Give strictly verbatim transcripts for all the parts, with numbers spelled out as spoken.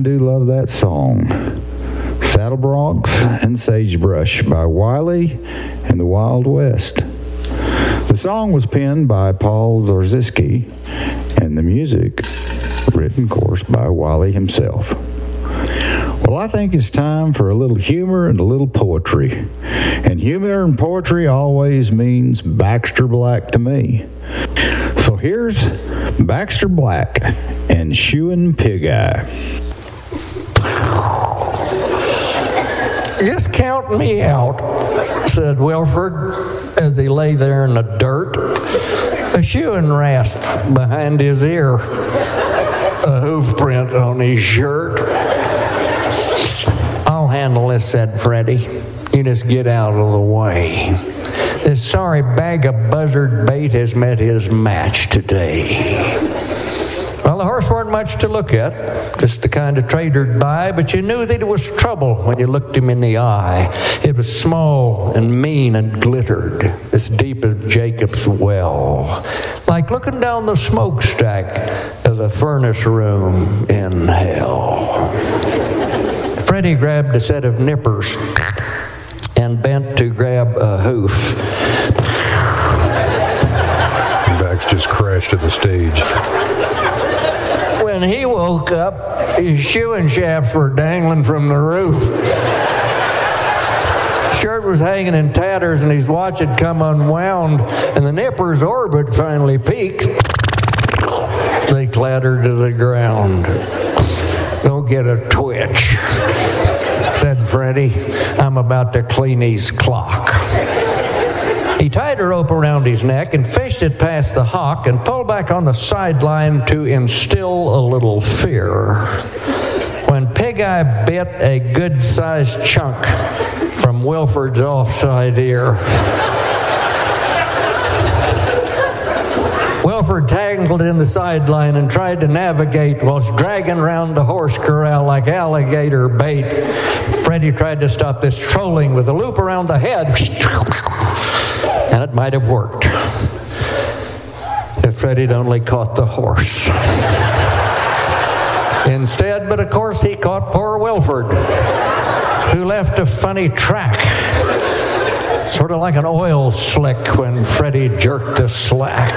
do love that song. Saddle Broncs and Sagebrush by Wiley and the Wild West. The song was penned by Paul Zorziski, and the music written, of course, by Wiley himself. Well, I think it's time for a little humor and a little poetry. And humor and poetry always means Baxter Black to me. So here's Baxter Black and Shoein' Pig Eye. Just count me out, said Wilford as he lay there in the dirt, a shoeing rasp behind his ear, a hoof print on his shirt. I'll handle this, said Freddie. You just get out of the way. This sorry bag of buzzard bait has met his match today. Well, the horse weren't much to look at, just the kind of trader'd buy, but you knew that it was trouble when you looked him in the eye. It was small and mean and glittered, as deep as Jacob's well, like looking down the smokestack of the furnace room in hell. Freddie grabbed a set of nippers and bent to grab a hoof. Bax just crashed to the stage. When he woke up, his shoeing shafts were dangling from the roof. Shirt was hanging in tatters, and his watch had come unwound, and the nipper's orbit finally peaked. They clattered to the ground. Don't get a twitch, said Freddie. I'm about to clean his clock. He tied a rope around his neck and fished it past the hock and pulled back on the sideline to instill a little fear. When Pig Eye bit a good-sized chunk from Wilford's offside ear, Wilford tangled in the sideline and tried to navigate whilst dragging around the horse corral like alligator bait. Freddie tried to stop this trolling with a loop around the head, and it might have worked if Freddie'd only caught the horse. Instead, but of course, he caught poor Wilford, who left a funny track, sort of like an oil slick when Freddie jerked the slack.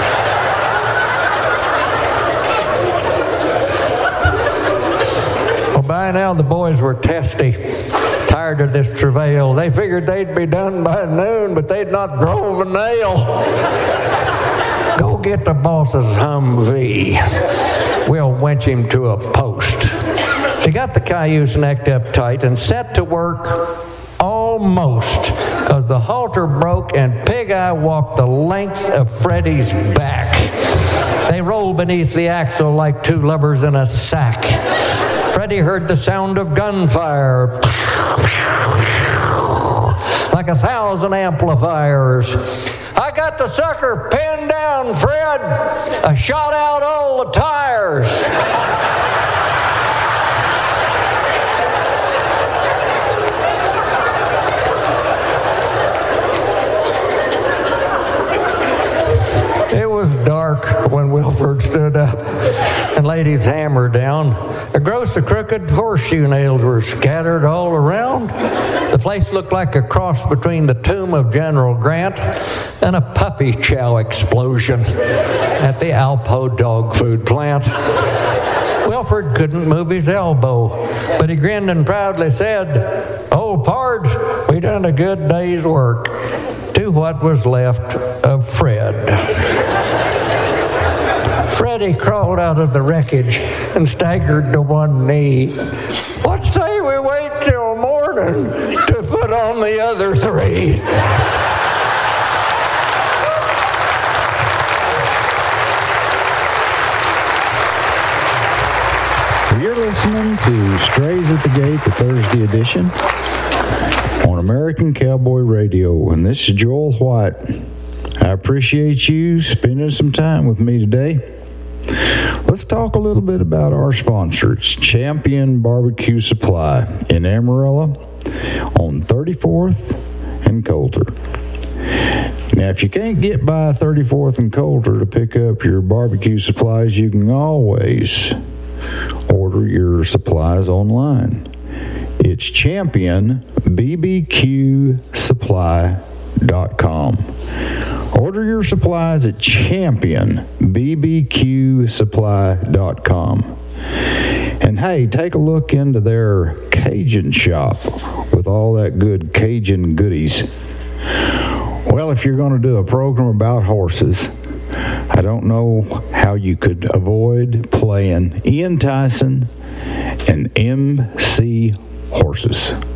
Well, by now the boys were testy, tired of this travail. They figured they'd be done by noon, but they'd not drove a nail. Go get the boss's Humvee. We'll winch him to a post. They got the cayuse necked up tight and set to work almost, because the halter broke and Pig Eye walked the length of Freddie's back. They rolled beneath the axle like two lovers in a sack. Freddie heard the sound of gunfire, like a thousand amplifiers. I got the sucker pinned down, Fred. I shot out all the tires. It was dark when Wilford stood up and laid his hammer down. A gross of crooked horseshoe nails were scattered all around. The place looked like a cross between the tomb of General Grant and a puppy chow explosion at the Alpo dog food plant. Wilford couldn't move his elbow, but he grinned and proudly said, "Old pard, we done a good day's work," to what was left of Fred. Freddie crawled out of the wreckage and staggered to one knee. What say we wait till morning to put on the other three? You're listening to Strays at the Gate, the Thursday edition on American Cowboy Radio, and this is Joel White. I appreciate you spending some time with me today. Let's talk a little bit about our sponsors, Champion Barbecue Supply in Amarillo on thirty-fourth and Coulter. Now, if you can't get by thirty-fourth and Coulter to pick up your barbecue supplies, you can always order order your supplies online. It's champion b b q supply dot com. Order your supplies at champion b b q supply dot com. And hey, take a look into their Cajun shop with all that good Cajun goodies. Well, if you're going to do a program about horses, I don't know how you could avoid playing Ian Tyson and M C Horses.